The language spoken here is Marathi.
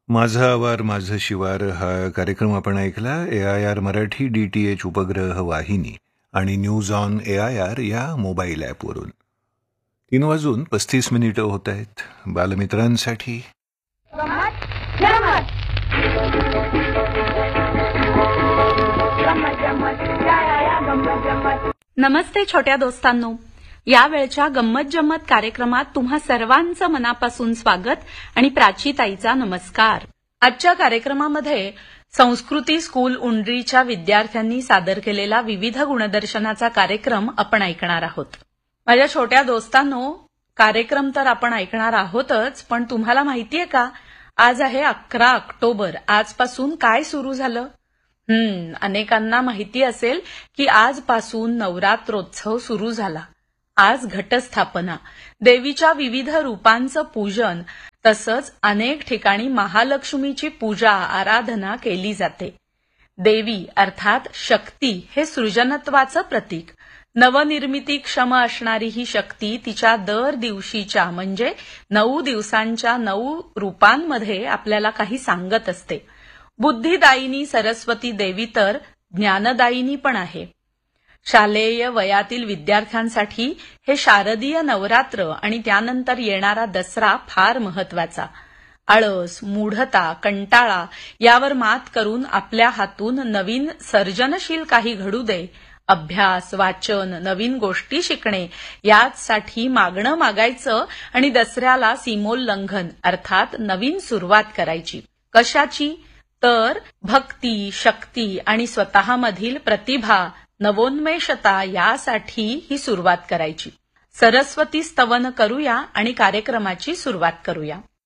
माझा आवार माझं शिवार हा कार्यक्रम आपण ऐकला AIR मराठी DTH उपग्रह वाहिनी आणि न्यूज ऑन AIR या मोबाईल ॲपवरून. 3:35 होत आहेत. बालमित्रांसाठी गम्मत जम्मत गम्मत जम्मत या गम्मत जम्मत. नमस्ते छोट्या दोस्तांनो, या वेळच्या गंमत जम्मत कार्यक्रमात तुम्हा सर्वांचं मनापासून स्वागत आणि प्राचीताईचा नमस्कार. आजच्या कार्यक्रमामध्ये संस्कृती स्कूल उंडरीच्या विद्यार्थ्यांनी सादर केलेला विविध गुणदर्शनाचा कार्यक्रम आपण ऐकणार आहोत. माझ्या छोट्या दोस्तांनो, कार्यक्रम तर आपण ऐकणार आहोतच, पण तुम्हाला माहितीये का, आज आहे 11 ऑक्टोबर. आजपासून काय सुरू झालं? अनेकांना माहिती असेल की आजपासून नवरात्रोत्सव सुरू झाला. आज घटस्थापना, देवीच्या विविध रूपांचं पूजन, तसंच अनेक ठिकाणी महालक्ष्मीची पूजा आराधना केली जाते. देवी अर्थात शक्ती हे सृजनत्वाचं प्रतीक. नवनिर्मितीक्षम असणारी ही शक्ती तिच्या दर दिवशीच्या म्हणजे 9 दिवसांच्या 9 रूपांमध्ये आपल्याला काही सांगत असते. बुद्धिदायिनी सरस्वती देवी तर ज्ञानदायिनी पण आहे. शालेय वयातील विद्यार्थ्यांसाठी हे शारदीय नवरात्र आणि त्यानंतर येणारा दसरा फार महत्वाचा. आळस, मूढता, कंटाळा यावर मात करून आपल्या हातून नवीन सर्जनशील काही घडू दे. अभ्यास, वाचन, नवीन गोष्टी शिकणे यासाठी मागणं मागायचं आणि दसऱ्याला सीमोल्लंघन अर्थात नवीन सुरुवात करायची. कशाची? तर भक्ती, शक्ती आणि स्वतःमधील प्रतिभा, नवोन्मेषता यासाठी ही सुरुवात करायची. सरस्वती स्तवन करूया आणि कार्यक्रमाची सुरुवात करूया.